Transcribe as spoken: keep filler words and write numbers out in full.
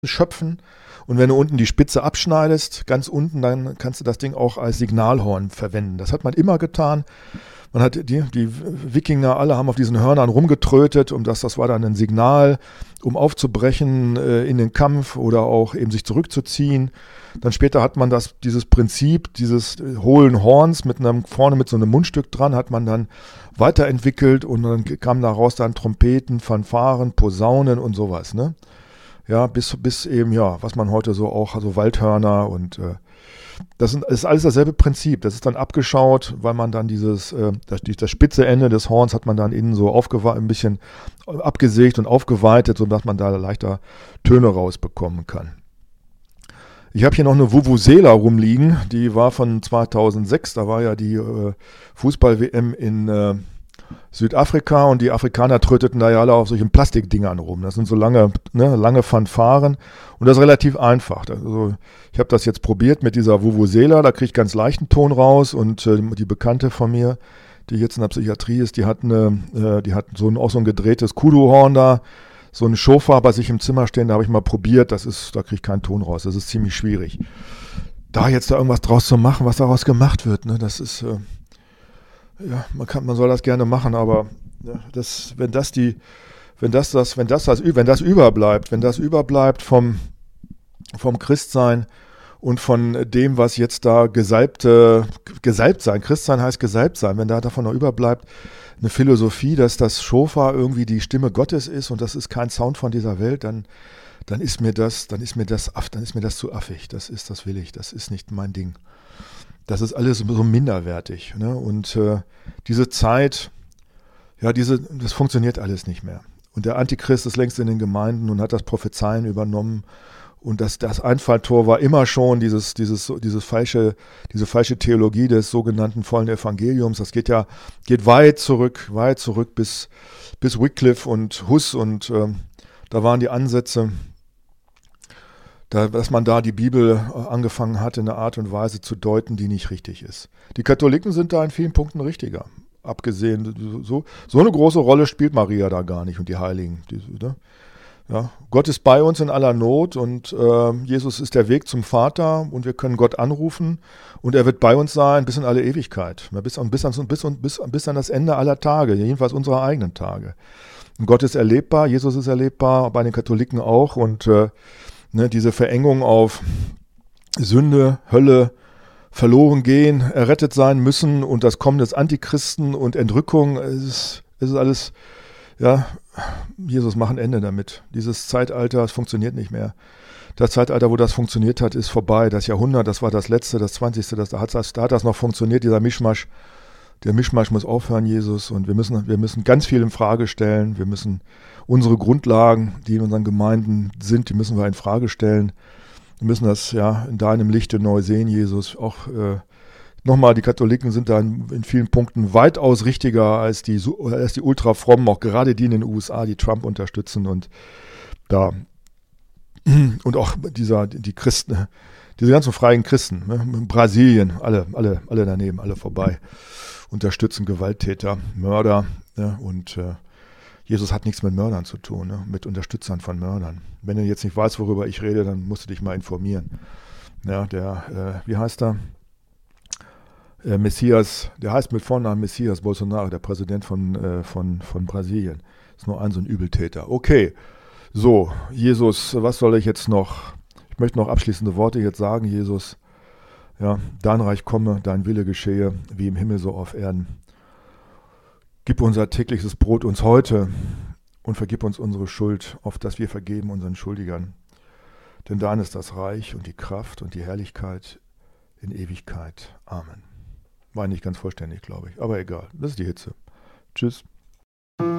schöpfen. Und wenn du unten die Spitze abschneidest, ganz unten, dann kannst du das Ding auch als Signalhorn verwenden. Das hat man immer getan. Man hat die, die Wikinger alle haben auf diesen Hörnern rumgetrötet, um das, das war dann ein Signal, um aufzubrechen äh, in den Kampf oder auch eben sich zurückzuziehen. Dann später hat man das, dieses Prinzip dieses hohlen Horns mit einem, vorne mit so einem Mundstück dran, hat man dann weiterentwickelt und dann kamen daraus dann Trompeten, Fanfaren, Posaunen und sowas, ne? Ja, bis, bis eben, ja, was man heute so auch, also Waldhörner und äh, das sind, ist alles dasselbe Prinzip. Das ist dann abgeschaut, weil man dann dieses, äh, das, das spitze Ende des Horns hat man dann innen so aufgewe- ein bisschen abgesägt und aufgeweitet, sodass man da leichter Töne rausbekommen kann. Ich habe hier noch eine Vuvuzela rumliegen, die war von zweitausendsechs, da war ja die äh, Fußball-W M in äh, Südafrika und die Afrikaner tröteten da ja alle auf solchen Plastikdingern rum. Das sind so lange, ne, lange Fanfaren und das ist relativ einfach. Also ich habe das jetzt probiert mit dieser Vuvuzela, da kriege ich ganz leichten Ton raus und äh, die Bekannte von mir, die jetzt in der Psychiatrie ist, die hat, eine, äh, die hat so ein, auch so ein gedrehtes Kudu-Horn da, so ein Schofar bei sich im Zimmer stehen, da habe ich mal probiert, das ist, da kriege ich keinen Ton raus, das ist ziemlich schwierig. Da jetzt da irgendwas draus zu machen, was daraus gemacht wird, ne, das ist... Äh, Ja, man kann, man soll das gerne machen, aber ja, das, wenn das die, wenn das das, wenn das das, wenn das überbleibt, wenn das überbleibt vom, vom Christsein und von dem, was jetzt da gesalbte, gesalbt sein, Christsein heißt gesalbt sein, wenn da davon noch überbleibt, eine Philosophie, dass das Schofar irgendwie die Stimme Gottes ist und das ist kein Sound von dieser Welt, dann, dann ist mir das, dann ist mir das, dann ist mir das zu affig. Das ist, das will ich, das ist nicht mein Ding. Das ist alles so minderwertig. Ne? Und äh, diese Zeit, ja, diese, das funktioniert alles nicht mehr. Und der Antichrist ist längst in den Gemeinden und hat das Prophezeien übernommen. Und das, das Einfalltor war immer schon dieses, dieses, dieses falsche, diese falsche Theologie des sogenannten vollen Evangeliums. Das geht ja, geht weit zurück, weit zurück bis, bis Wycliffe und Huss. Und äh, da waren die Ansätze, Da, dass man da die Bibel angefangen hat, in einer Art und Weise zu deuten, die nicht richtig ist. Die Katholiken sind da in vielen Punkten richtiger. Abgesehen, so, so eine große Rolle spielt Maria da gar nicht und die Heiligen. Die, ne? Ja, Gott ist bei uns in aller Not und äh, Jesus ist der Weg zum Vater und wir können Gott anrufen und er wird bei uns sein bis in alle Ewigkeit. Bis, bis, an, bis, bis, bis an das Ende aller Tage, jedenfalls unserer eigenen Tage. Und Gott ist erlebbar, Jesus ist erlebbar, bei den Katholiken auch und äh, Ne, diese Verengung auf Sünde, Hölle, verloren gehen, errettet sein müssen und das Kommen des Antichristen und Entrückung, es ist, es ist alles, ja, Jesus macht ein Ende damit. Dieses Zeitalter, das funktioniert nicht mehr. Das Zeitalter, wo das funktioniert hat, ist vorbei. Das Jahrhundert, das war das letzte, das zwanzigste, das, da, hat das, da hat das noch funktioniert, dieser Mischmasch. Der Mischmasch muss aufhören, Jesus, und wir müssen, wir müssen ganz viel in Frage stellen. Wir müssen unsere Grundlagen, die in unseren Gemeinden sind, die müssen wir in Frage stellen. Wir müssen das ja in deinem Lichte neu sehen, Jesus. Auch äh, nochmal, die Katholiken sind da in, in vielen Punkten weitaus richtiger als die, als die Ultrafrommen, auch gerade die in den U S A, die Trump unterstützen und da und auch dieser, die Christen, diese ganzen freien Christen, ne, in Brasilien, alle, alle, alle daneben, alle vorbei. Unterstützen Gewalttäter, Mörder, ne, und äh, Jesus hat nichts mit Mördern zu tun, ne, mit Unterstützern von Mördern. Wenn du jetzt nicht weißt, worüber ich rede, dann musst du dich mal informieren. Ja, der, äh, wie heißt er? Äh, Messias, der heißt mit Vornamen Messias Bolsonaro, der Präsident von, äh, von, von Brasilien. Ist nur ein so ein Übeltäter. Okay, so, Jesus, was soll ich jetzt noch? Ich möchte noch abschließende Worte jetzt sagen, Jesus. Ja, dein Reich komme, dein Wille geschehe, wie im Himmel so auf Erden. Gib unser tägliches Brot uns heute und vergib uns unsere Schuld, auf dass wir vergeben unseren Schuldigern. Denn dein ist das Reich und die Kraft und die Herrlichkeit in Ewigkeit. Amen. War nicht ganz vollständig, glaube ich, aber egal. Das ist die Hitze. Tschüss.